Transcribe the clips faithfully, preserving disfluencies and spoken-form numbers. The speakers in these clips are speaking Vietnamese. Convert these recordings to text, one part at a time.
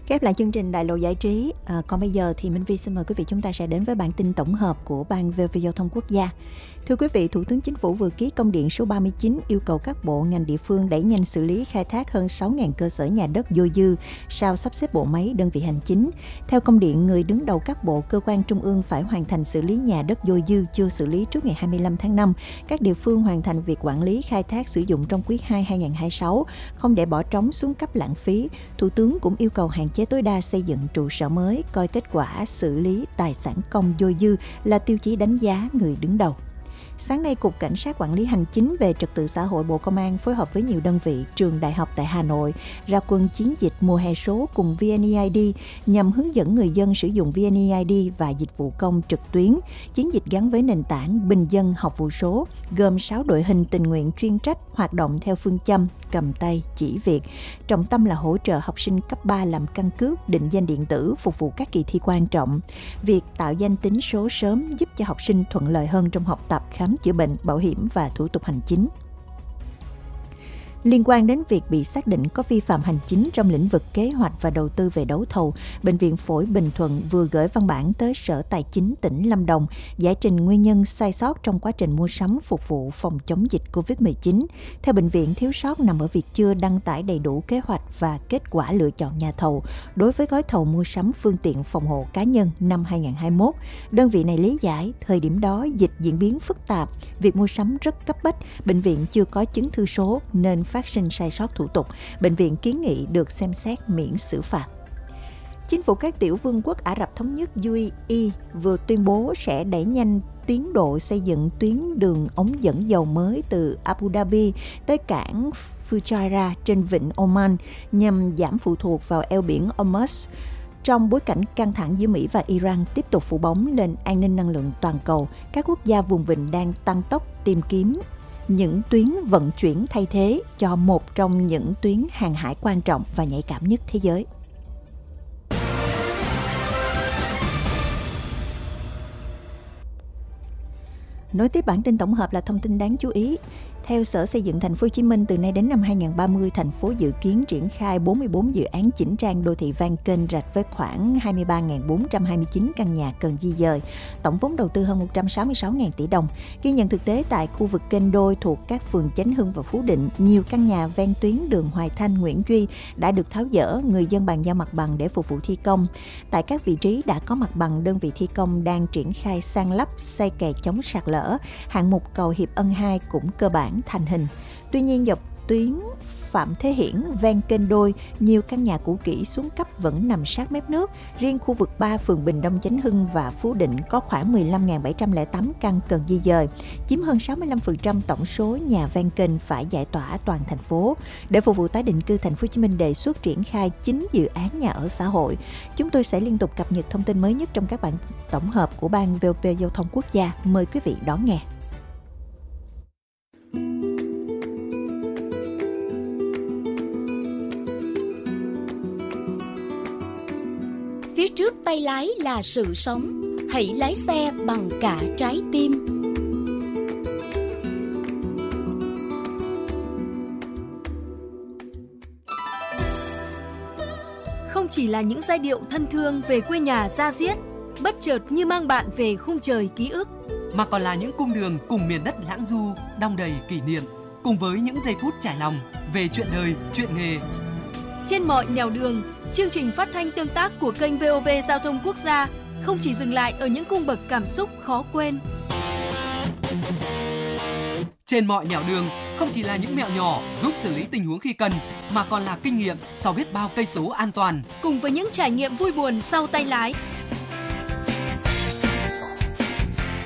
Khép lại chương trình Đại lộ giải trí. À, còn bây giờ thì Minh Vi xin mời quý vị chúng ta sẽ đến với bản tin tổng hợp của Ban vê o vê Giao thông Quốc gia. Thưa quý vị, Thủ tướng Chính phủ vừa ký công điện số ba mươi chín yêu cầu các bộ ngành địa phương đẩy nhanh xử lý khai thác hơn sáu nghìn cơ sở nhà đất dôi dư sau sắp xếp bộ máy đơn vị hành chính. Theo công điện, người đứng đầu các bộ cơ quan trung ương phải hoàn thành xử lý nhà đất dôi dư chưa xử lý trước ngày hai mươi lăm tháng năm. Các địa phương hoàn thành việc quản lý khai thác sử dụng trong quý hai hai nghìn không trăm hai mươi sáu, không để bỏ trống xuống cấp lãng phí. Thủ tướng cũng yêu cầu hạn chế tối đa xây dựng trụ sở mới, coi kết quả xử lý tài sản công dôi dư là tiêu chí đánh giá người đứng đầu. Sáng nay, Cục Cảnh sát Quản lý Hành chính về Trật tự xã hội Bộ Công an phối hợp với nhiều đơn vị, trường đại học tại Hà Nội ra quân chiến dịch mùa hè số cùng vê en e i đê nhằm hướng dẫn người dân sử dụng vê en e i đê và dịch vụ công trực tuyến. Chiến dịch gắn với nền tảng Bình dân học vụ số, gồm sáu đội hình tình nguyện chuyên trách hoạt động theo phương châm cầm tay chỉ việc. Trọng tâm là hỗ trợ học sinh cấp ba làm căn cước, định danh điện tử phục vụ các kỳ thi quan trọng. Việc tạo danh tính số sớm giúp cho học sinh thuận lợi hơn trong học tập, khám chữa bệnh, bảo hiểm và thủ tục hành chính. Liên quan đến việc bị xác định có vi phạm hành chính trong lĩnh vực kế hoạch và đầu tư về đấu thầu, Bệnh viện Phổi Bình Thuận vừa gửi văn bản tới Sở Tài chính tỉnh Lâm Đồng giải trình nguyên nhân sai sót trong quá trình mua sắm phục vụ phòng chống dịch covid mười chín. Theo bệnh viện, thiếu sót nằm ở việc chưa đăng tải đầy đủ kế hoạch và kết quả lựa chọn nhà thầu đối với gói thầu mua sắm phương tiện phòng hộ cá nhân năm hai nghìn không trăm hai mươi mốt. Đơn vị này lý giải, thời điểm đó dịch diễn biến phức tạp, việc mua sắm rất cấp bách, bệnh viện chưa có chứng thư số nên phát sinh sai sót thủ tục. Bệnh viện kiến nghị được xem xét miễn xử phạt. Chính phủ các tiểu vương quốc Ả Rập Thống Nhất u a e vừa tuyên bố sẽ đẩy nhanh tiến độ xây dựng tuyến đường ống dẫn dầu mới từ Abu Dhabi tới cảng Fujairah trên vịnh Oman nhằm giảm phụ thuộc vào eo biển Hormuz. Trong bối cảnh căng thẳng giữa Mỹ và Iran tiếp tục phủ bóng lên an ninh năng lượng toàn cầu, các quốc gia vùng vịnh đang tăng tốc tìm kiếm những tuyến vận chuyển thay thế cho một trong những tuyến hàng hải quan trọng và nhạy cảm nhất thế giới. Nối tiếp bản tin tổng hợp là thông tin đáng chú ý. Theo Sở Xây dựng Thành phố Hồ Chí Minh, từ nay đến năm hai nghìn không trăm ba mươi, thành phố dự kiến triển khai bốn mươi bốn dự án chỉnh trang đô thị ven kênh rạch với khoảng hai mươi ba nghìn bốn trăm hai mươi chín căn nhà cần di dời. Tổng vốn đầu tư hơn một trăm sáu mươi sáu nghìn tỷ đồng. Ghi nhận thực tế tại khu vực kênh đôi thuộc các phường Chánh Hưng và Phú Định, nhiều căn nhà ven tuyến đường Hoài Thanh, Nguyễn Duy đã được tháo dỡ, người dân bàn giao mặt bằng để phục vụ thi công. Tại các vị trí đã có mặt bằng, đơn vị thi công đang triển khai san lấp, xây kè chống sạt lở. Hạng mục cầu Hiệp Ân hai cũng cơ bản thành hình. Tuy nhiên, dọc tuyến Phạm Thế Hiển ven kênh đôi, nhiều căn nhà cũ kỹ xuống cấp vẫn nằm sát mép nước. Riêng khu vực ba phường Bình Đông, Chánh Hưng và Phú Định có khoảng mười lăm nghìn bảy trăm lẻ tám căn cần di dời, chiếm hơn sáu mươi lăm phần trăm tổng số nhà ven kênh phải giải tỏa toàn thành phố. Để phục vụ tái định cư, Thành phố Hồ Chí Minh đề xuất triển khai chín dự án nhà ở xã hội. Chúng tôi sẽ liên tục cập nhật thông tin mới nhất trong các bản tổng hợp của Ban vê o vê Giao thông Quốc gia. Mời quý vị đón nghe. Phía trước tay lái là sự sống, hãy lái xe bằng cả trái tim. Không chỉ là những giai điệu thân thương về quê nhà da diết, bất chợt như mang bạn về khung trời ký ức, mà còn là những cung đường cùng miền đất lãng du, đong đầy kỷ niệm, cùng với những giây phút trải lòng về chuyện đời, chuyện nghề. Trên mọi nẻo đường, chương trình phát thanh tương tác của kênh vê o vê Giao thông Quốc gia không chỉ dừng lại ở những cung bậc cảm xúc khó quên. Trên mọi nẻo đường không chỉ là những mẹo nhỏ giúp xử lý tình huống khi cần, mà còn là kinh nghiệm sau biết bao cây số an toàn. Cùng với những trải nghiệm vui buồn sau tay lái.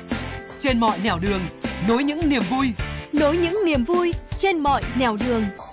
Trên mọi nẻo đường, nối những niềm vui. Nối những niềm vui trên mọi nẻo đường.